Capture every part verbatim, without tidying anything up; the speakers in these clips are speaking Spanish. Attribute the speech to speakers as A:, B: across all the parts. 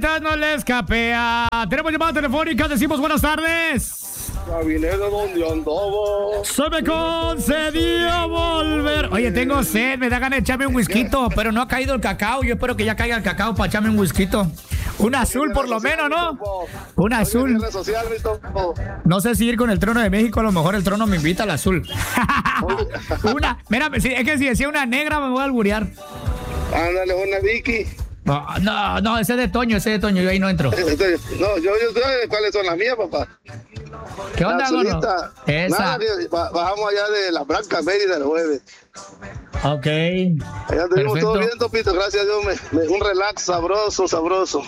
A: No le escapea. Tenemos llamada telefónica, decimos buenas tardes.
B: Ya vine de donde andaba.
A: Se me concedió volver. Oye, tengo sed, me da ganas de echarme un whisky, pero no ha caído el cacao. Yo espero que ya caiga el cacao para echarme un whisky. Un azul por lo menos, ¿no? Un azul. No sé si ir con el Trono de México, a lo mejor el Trono me invita al azul. Una, mira, es que si decía una negra me voy a alburear.
B: Ándale, una Vicky.
A: No, no, no, ese es de Toño, ese es de Toño, yo ahí no entro.
B: No, yo, yo sé cuáles son las mías, papá.
A: ¿Qué onda, gordo? Esa.
B: Nada, bajamos allá de la Blanca Mérida el jueves.
A: Ok.
B: Allá tenemos todo bien, Topito, gracias a Dios, me, me, un relax sabroso, sabroso.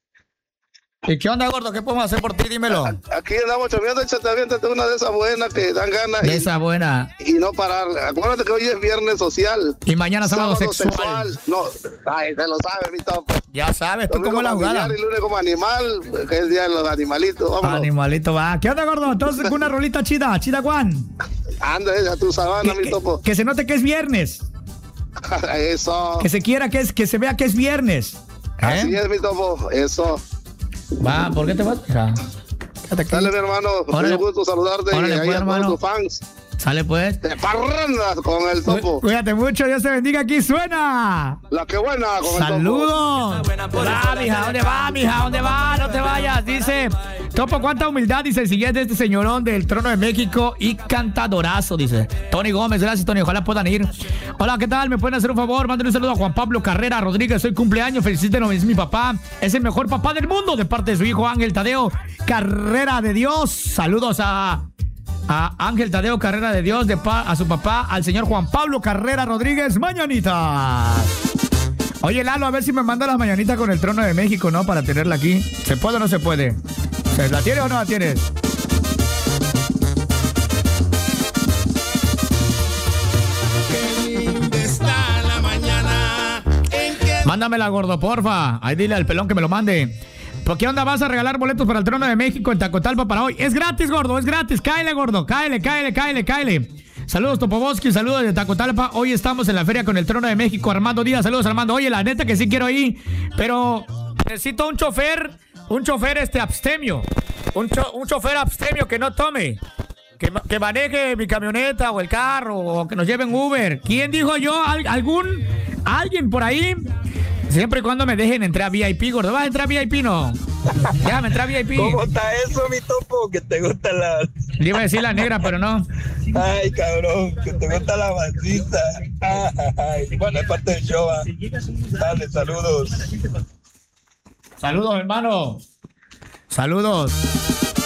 A: ¿Y qué onda, gordo? ¿Qué podemos hacer por ti? Dímelo.
B: Aquí andamos choviendo, échate bien, una de esas buenas que dan ganas.
A: De esa buena.
B: Y no parar. Acuérdate que hoy es viernes social.
A: Y mañana sábado, sábado sexual.
B: sexual. No, ay, te lo sabes, mi topo.
A: Ya sabes, tú cómo la jugada.
B: Y lunes como animal, que es el día de los animalitos. Vámonos.
A: Animalito, va. ¿Qué onda, gordo? Entonces, con una rolita chida, chida, Juan.
B: Anda, a tu sabana, mi topo.
A: Que se note que es viernes.
B: Eso.
A: Que se quiera que es, que se vea que es viernes.
B: ¿Eh? Así es, mi topo. Eso.
A: Va, ¿por qué te vas?
B: Dale, mi hermano.
A: Órale,
B: un gusto saludarte.
A: Órale,
B: y ahí
A: pues,
B: a
A: hermano.
B: todos tus fans.
A: Sale, pues.
B: De parrandas con el topo.
A: Cuídate mucho, Dios te bendiga. Aquí suena.
B: La que buena con
A: Saludos.
B: el topo.
A: Va, mija, ¿dónde va, mija? ¿Dónde va? No te vayas. Dice, Topo, cuánta humildad, dice el siguiente, este señorón del Trono de México y cantadorazo, dice Tony Gómez. Gracias, Tony. Ojalá puedan ir. Hola, ¿qué tal? ¿Me pueden hacer un favor? Manden un saludo a Juan Pablo Carrera Rodríguez. Hoy cumpleaños. Felicítenlo, es mi papá. Es el mejor papá del mundo de parte de su hijo Ángel Tadeo Carrera de Dios. Saludos a... a Ángel Tadeo Carrera de Dios, de pa, a su papá, al señor Juan Pablo Carrera Rodríguez. Mañanitas. Oye, Lalo, a ver si me manda las mañanitas con el Trono de México, ¿no? Para tenerla aquí. ¿Se puede o no se puede? ¿Se la tiene o no la tienes?
C: Qué linda está la mañana.
A: Mándamela, gordo, porfa. Ahí dile al pelón que me lo mande. ¿Por qué onda vas a regalar boletos para el Trono de México en Tacotalpa para hoy? Es gratis, gordo, es gratis. Cáele, gordo, cáele, cáele, cáele, cáele. Saludos, Topoboski, saludos de Tacotalpa. Hoy estamos en la feria con el Trono de México. Armando Díaz, saludos, Armando. Oye, la neta que sí quiero ir, pero necesito un chofer, un chofer este abstemio. Un, cho, un chofer abstemio que no tome. Que, que maneje mi camioneta o el carro o que nos lleven Uber. ¿Quién dijo yo? ¿Al, ¿Algún? ¿Alguien por ahí? Siempre y cuando me dejen entrar a V I P, gordo. ¿Vas a entrar a V I P, no? Déjame entrar a V I P.
D: ¿Cómo está eso, mi topo? Que te gusta la...
A: Le iba a decir la negra, pero no.
D: Ay, cabrón, que te gusta la maciza. Ay, bueno, es parte del show. ¿eh? Dale, saludos.
A: Saludos, hermano. Saludos.